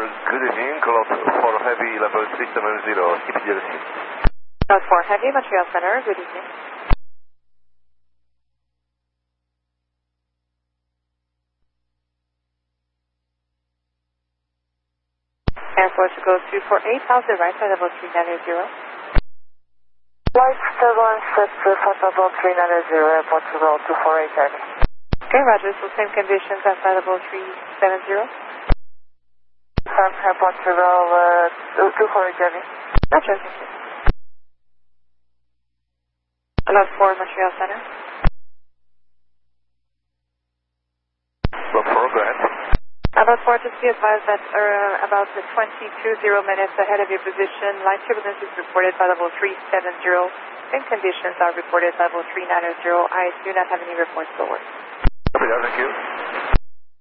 Good evening, Cloud for Heavy level 370, CPDLC. Cloud for Heavy, Montreal Center, good evening. Airport to go 248, how's the right side level 390? Flight 766, level 390, airport to go 248 Heavy. Okay, roger, so same conditions as side level 370? Airport to go 248 Heavy. Roger, thank you. Cloud for Montreal Center. Cloud 4, go ahead. About 4, just be advised that about 20 minutes ahead of your position, line turbulence is reported by level 370. Same conditions are reported by level 390. I do not have any reports over. Thank you.